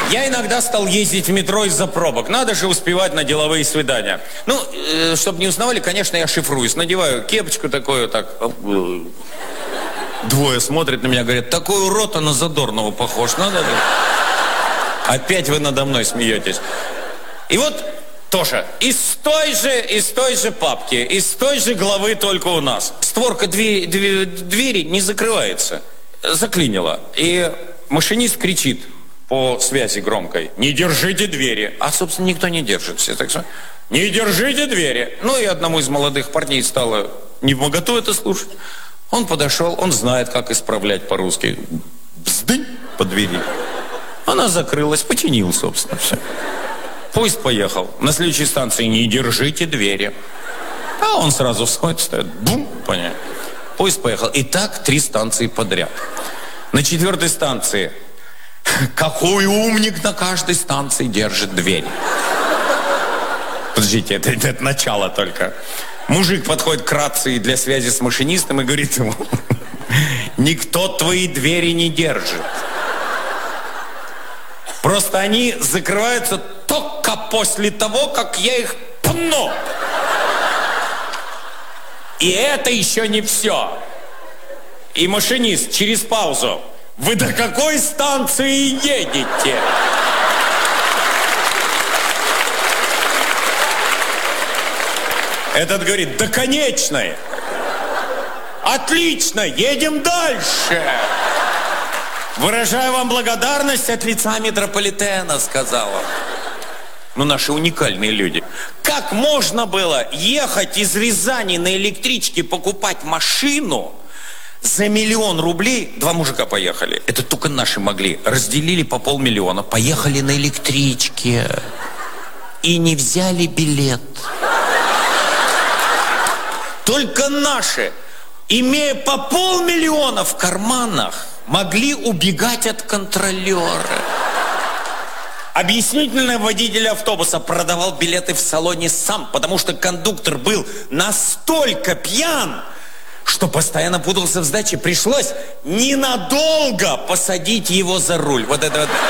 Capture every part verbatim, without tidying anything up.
Я иногда стал ездить в метро из-за пробок. Надо же успевать на деловые свидания. Ну, э, чтобы не узнавали, конечно, я шифруюсь. Надеваю кепочку такую, так... Двое смотрят на меня, говорят, такой урод, а на Задорнова похож. Надо ли? Опять вы надо мной смеетесь. И вот тоже из той же, из той же папки, из той же главы, только у нас. Створка двери, двери, двери не закрывается. Заклинила. И машинист кричит по связи громкой: не держите двери. А, собственно, никто не держит. Все так что, не держите двери. Ну и одному из молодых парней стало невмоготу это слушать. Он подошел, он знает, как исправлять по-русски. Бздынь по двери. Она закрылась, починил, собственно, все. Поезд поехал. На следующей станции не держите двери. А он сразу всходит, стоит. Бум, понятно. Поезд поехал. И так три станции подряд. На четвертой станции: какой умник на каждой станции держит дверь. Подождите, это, это начало только. Мужик подходит к рации для связи с машинистом и говорит ему: никто твои двери не держит. Просто они закрываются только после того, как я их пну. И это еще не все. И машинист через паузу: вы до какой станции едете? Этот говорит: до конечной. Отлично, едем дальше. Выражаю вам благодарность от лица метрополитена, сказала. Ну, наши уникальные люди. Как можно было ехать из Рязани на электричке, покупать машину за миллион рублей? Два мужика поехали. Это только наши могли. Разделили по полмиллиона. Поехали на электричке. И не взяли билет. Только наши, имея по полмиллиона в карманах, могли убегать от контролера. Объяснительный водитель автобуса продавал билеты в салоне сам, потому что кондуктор был настолько пьян, что постоянно путался в сдаче. Пришлось ненадолго посадить его за руль. Вот это вот.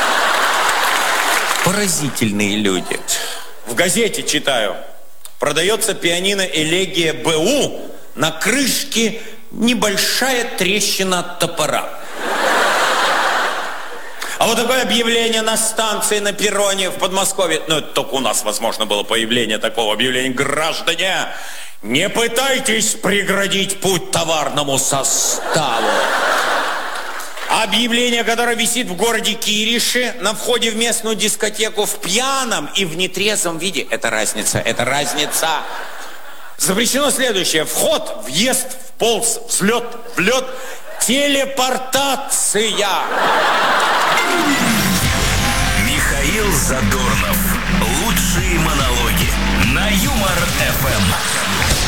Поразительные люди. В газете читаю. Продается пианино «Элегия БУ», на крышке небольшая трещина от топора. А вот такое объявление на станции, на перроне в Подмосковье. Ну, это только у нас, возможно, было появление такого объявления. Граждане, не пытайтесь преградить путь товарному составу. Объявление, которое висит в городе Кириши на входе в местную дискотеку в пьяном и в нетрезвом виде. Это разница, это разница. Запрещено следующее: вход, въезд, вполз, взлет, влет, телепортация. Михаил Задорнов. Лучшие монологи на Юмор ФМ.